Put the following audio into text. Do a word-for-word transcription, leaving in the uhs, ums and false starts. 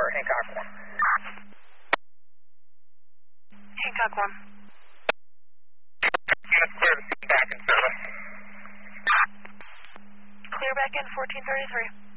Hancock one. Hancock one. Unit clear to see back in service. Clear back in fourteen thirty-three.